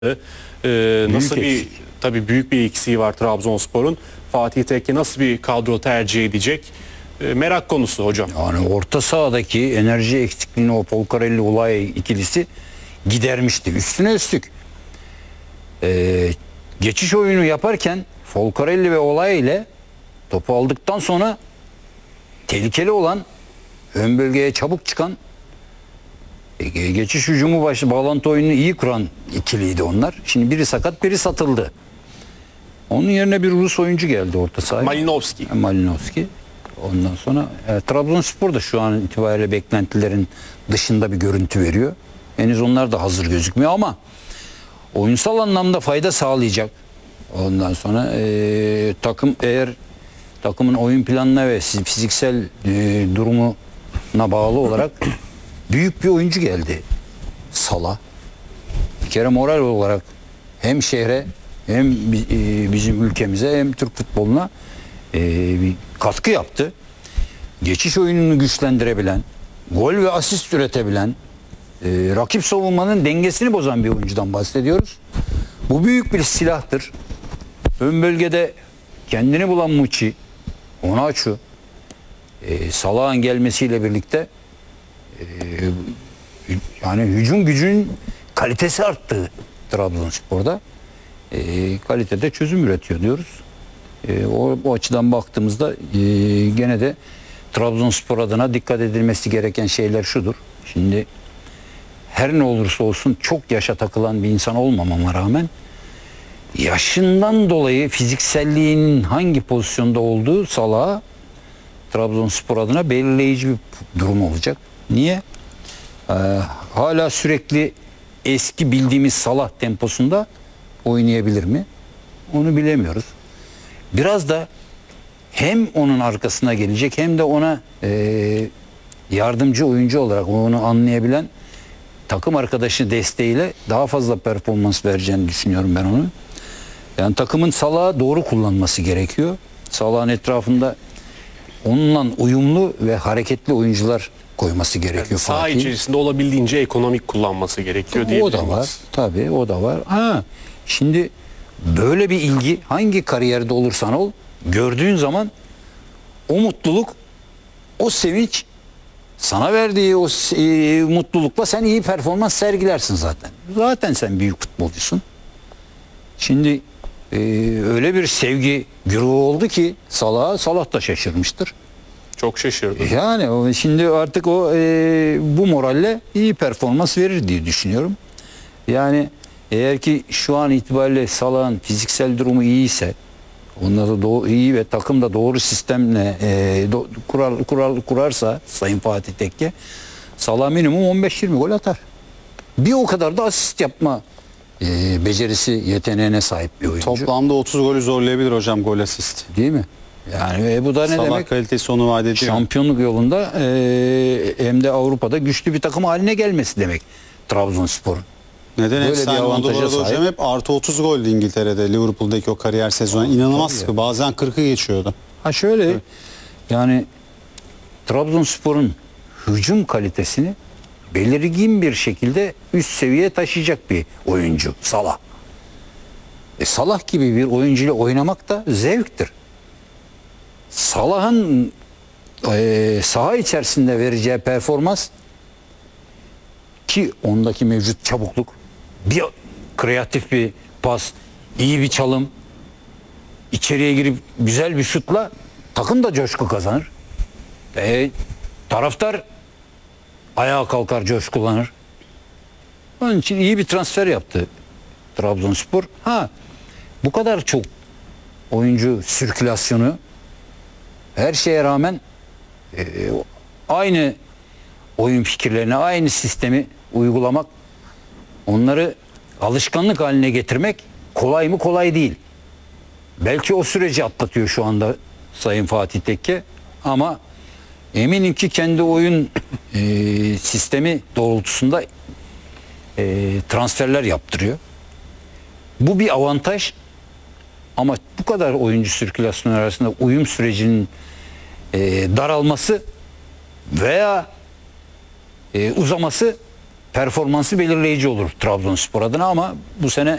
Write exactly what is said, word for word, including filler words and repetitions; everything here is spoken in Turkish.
Ee, nasıl Büyük bir eksik. tabii büyük bir eksiği var Trabzonspor'un. Fatih Tekke nasıl bir kadro tercih edecek? Ee, merak konusu hocam. Yani orta sahadaki enerji eksikliğini o Polkarelli Olay ikilisi gidermişti. Üstüne üstlük ee, geçiş oyunu yaparken Folcarelli ve Olay ile topu aldıktan sonra tehlikeli olan, ön bölgeye çabuk çıkan, e, geçiş hücumu başı bağlantı oyununu iyi kuran ikiliydi onlar. Şimdi biri sakat, biri satıldı. Onun yerine bir Rus oyuncu geldi orta sahaya. Malinovski. Malinovski. Ondan sonra e, Trabzonspor da şu an itibariyle beklentilerin dışında bir görüntü veriyor. Henüz onlar da hazır gözükmüyor ama oyunsal anlamda fayda sağlayacak. Ondan sonra e, takım eğer takımın oyun planına ve fiziksel e, durumuna bağlı olarak büyük bir oyuncu geldi. Salah. Bir kere moral olarak hem şehre hem e, bizim ülkemize hem Türk futboluna e, bir katkı yaptı. Geçiş oyununu güçlendirebilen, gol ve asist üretebilen, e, rakip savunmanın dengesini bozan bir oyuncudan bahsediyoruz. Bu büyük bir silahtır. Ön bölgede kendini bulan Muçi, Onaçu, e, Salah'ın gelmesiyle birlikte e, yani hücum gücünün kalitesi arttı Trabzonspor'da. E, kalitede çözüm üretiyor diyoruz. E, o, o açıdan baktığımızda e, gene de Trabzonspor adına dikkat edilmesi gereken şeyler şudur. Şimdi her ne olursa olsun çok yaşa takılan bir insan olmamama rağmen yaşından dolayı fizikselliğinin hangi pozisyonda olduğu Salah'a Trabzonspor adına belirleyici bir durum olacak. Niye? Ee, hala sürekli eski bildiğimiz Salah temposunda oynayabilir mi? Onu bilemiyoruz. Biraz da hem onun arkasına gelecek hem de ona e, yardımcı oyuncu olarak onu anlayabilen takım arkadaşı desteğiyle daha fazla performans vereceğini düşünüyorum ben onu. Yani takımın Salah'ı doğru kullanması gerekiyor. Salah'ın etrafında onunla uyumlu ve hareketli oyuncular koyması gerekiyor. Yani saha Fatih. içerisinde olabildiğince ekonomik kullanması gerekiyor diye. O da var. Tabii o da var. Ha, şimdi böyle bir ilgi hangi kariyerde olursan ol gördüğün zaman o mutluluk, o sevinç sana verdiği o e, mutlulukla sen iyi performans sergilersin zaten. Zaten sen büyük futbolcusun. Şimdi e, öyle bir sevgi güruhu oldu ki Salah, Salah da şaşırmıştır. Çok şaşırdım. Yani o, şimdi artık o e, bu moralle iyi performans verir diye düşünüyorum. Yani eğer ki şu an itibariyle Salah'ın fiziksel durumu iyiyse, ondan da doğru, iyi ve takım da doğru sistemle e, do, kurar, kurar, kurarsa Sayın Fatih Tekke, Salah minimum on beş yirmi gol atar. Bir o kadar da asist yapma e, becerisi, yeteneğine sahip bir oyuncu. Toplamda otuz golü zorlayabilir hocam, gol asist. Değil mi? Yani e, bu da ne Salah demek? kalitesi onu vaat ediyor. Şampiyonluk yolunda e, hem de Avrupa'da güçlü bir takım haline gelmesi demek Trabzonspor'un. Neden Böyle efsane bir oldu avantaja bu arada sahip. hocam? Hep artı otuz goldü İngiltere'de, Liverpool'daki o kariyer sezonu. İnanılmaz sıkı. Bazen kırkı geçiyordu. Ha şöyle, evet. Yani Trabzonspor'un hücum kalitesini belirgin bir şekilde üst seviyeye taşıyacak bir oyuncu Salah. E, Salah gibi bir oyuncuyla oynamak da zevktir. Salah'ın e, saha içerisinde vereceği performans ki ondaki mevcut çabukluk, bir kreatif bir pas, iyi bir çalım, içeriye girip güzel bir şutla takım da coşku kazanır. E, taraftar ayağa kalkar, coşkulanır. Onun için iyi bir transfer yaptı Trabzonspor. Ha, bu kadar çok oyuncu sirkülasyonu her şeye rağmen e, aynı oyun fikirlerini, aynı sistemi uygulamak, onları alışkanlık haline getirmek kolay mı? Kolay değil. Belki o süreci atlatıyor şu anda Sayın Fatih Tekke ama eminim ki kendi oyun e, sistemi doğrultusunda e, transferler yaptırıyor. Bu bir avantaj ama bu kadar oyuncu sirkülasyonu arasında uyum sürecinin e, daralması veya e, uzaması performansı belirleyici olur Trabzonspor adına ama bu sene